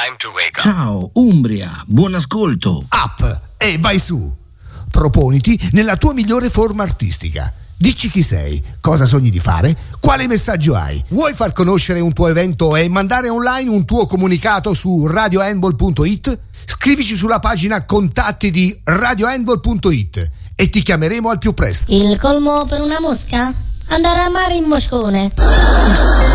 Time to wake up. Ciao, Umbria, buon ascolto. Up e vai su. Proponiti nella tua migliore forma artistica. Dici chi sei, cosa sogni di fare, quale messaggio hai. Vuoi far conoscere un tuo evento e mandare online un tuo comunicato su radiohandball.it? Scrivici sulla pagina contatti di radiohandball.it e ti chiameremo al più presto. Il colmo per una mosca? Andare a mare in moscone.